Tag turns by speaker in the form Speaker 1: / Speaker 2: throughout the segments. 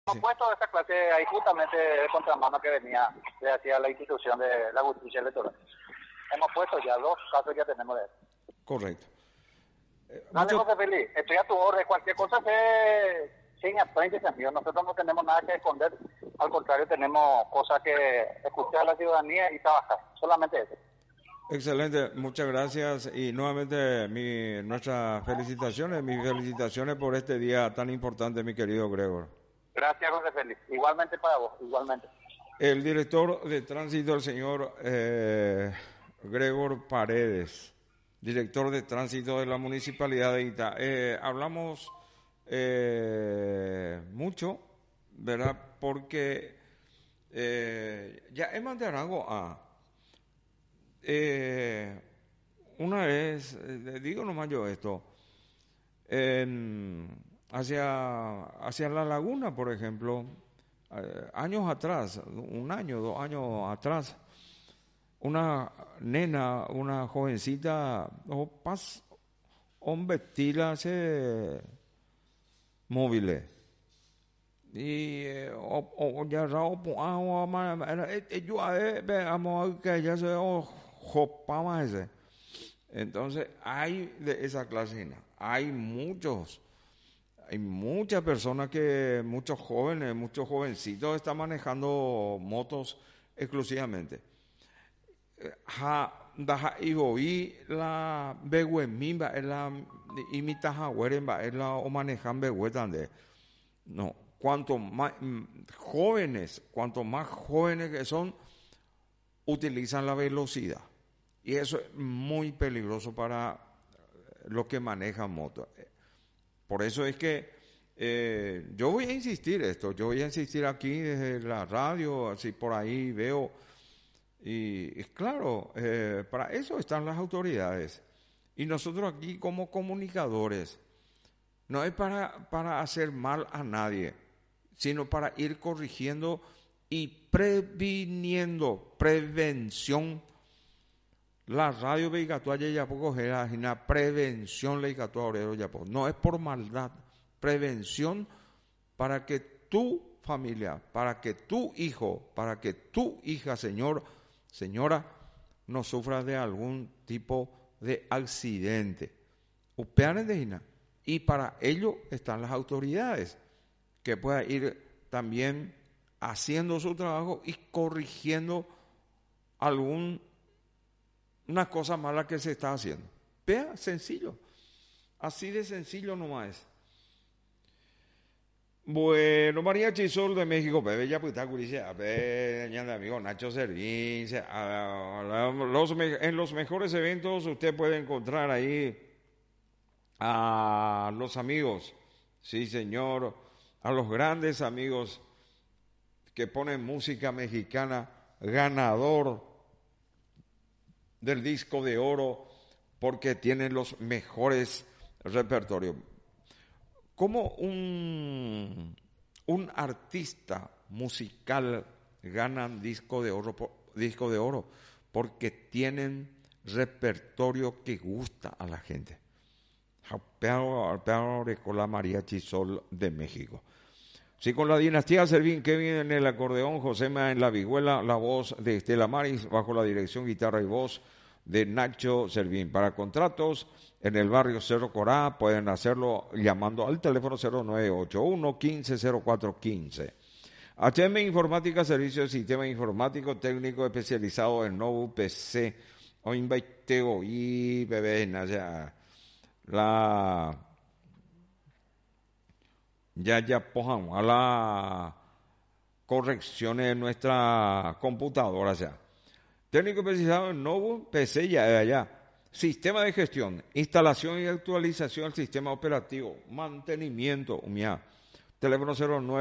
Speaker 1: Hemos
Speaker 2: Sí,
Speaker 1: puesto esa clase ahí justamente de contramano que venía de hacia la institución de la justicia electoral. Hemos puesto ya 2 casos, ya tenemos de eso.
Speaker 2: correcto.
Speaker 1: Dale,
Speaker 2: Mucho,
Speaker 1: José Feliz, estoy a tu orden. Cualquier cosa se sin aprendiz, amigo. Nosotros no tenemos nada que esconder. Al contrario, tenemos cosas que escuchar a la ciudadanía y trabajar. Solamente eso.
Speaker 2: excelente, muchas gracias y nuevamente mis felicitaciones por este día tan importante, mi querido Gregor.
Speaker 1: Gracias, José Feliz. Igualmente para vos, igualmente.
Speaker 2: El director de tránsito, el señor Gregor Paredes, director de tránsito de la Municipalidad de Ita. Hablamos mucho, ¿verdad? Porque ya es Mandarango A. Una vez, digo nomás yo esto, hacia la laguna, por ejemplo, años atrás, 1 año, 2 años atrás, una nena, una jovencita, un vestila se móviles. Y ya rao po agua yo veamos que ya se jopaba ese. Entonces hay de esa clase, hay muchas personas muchos jóvenes, muchos jovencitos están manejando motos exclusivamente. Daja igoí la beguemimba es la imitaja hueremba es la o manejan beguetande. No, cuanto más jóvenes que son, utilizan la velocidad. Y eso es muy peligroso para los que manejan motos. Por eso es que yo voy a insistir yo voy a insistir aquí desde la radio, así por ahí veo. Y es claro, para eso están las autoridades. Y nosotros aquí como comunicadores, no es para hacer mal a nadie, sino para ir corrigiendo y previniendo, prevención. La radio veicatuaya ya poco era una prevención leicatuaria ya poco. No es por maldad, prevención para que tu familia, para que tu hijo, para que tu hija, señora, no sufra de algún tipo de accidente. Upeanes de Ina. Y para ello están las autoridades, que puedan ir también haciendo su trabajo y corrigiendo alguna cosa mala que se está haciendo. Vea, sencillo. Así de sencillo nomás es. Bueno, María Chisol de México, bebé ya pues está curiosidad, amigo Nacho Servín, en los mejores eventos usted puede encontrar ahí a los amigos, sí señor, a los grandes amigos que ponen música mexicana, ganador del disco de oro, porque tienen los mejores repertorios. Como un artista musical ganan disco de oro porque tienen repertorio que gusta a la gente. Con la María Chisol de México. Sí, con la dinastía Servín, Kevin en el acordeón, Josema en la vihuela, la voz de Estela Maris, bajo la dirección guitarra y voz de Nacho Servín. Para contratos en el barrio Cerro Corá pueden hacerlo llamando al teléfono 0981 150415. HM Informática, servicio de sistema informático técnico especializado en Novu PC. O invaiteo y bebé, ya pojan a la correcciones de nuestra computadora, técnico especializado en Novo PC ya. Sistema de gestión, instalación y actualización del sistema operativo, mantenimiento, teléfono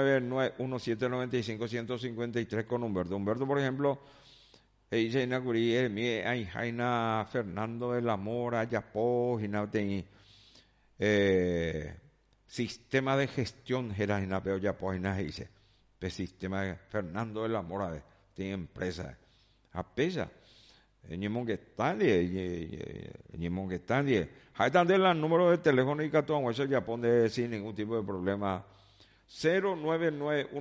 Speaker 2: 091795-153 con Humberto. Humberto, por ejemplo, dice Jaina Fernando de la Mora, Yapó, sistema de gestión, Gerajinapeo Yapó, dice, sistema de Fernando de la Mora, tiene empresa, apesa. Ñemon que están, el número de teléfono y catón, eso ya pone sin ningún tipo de problema 099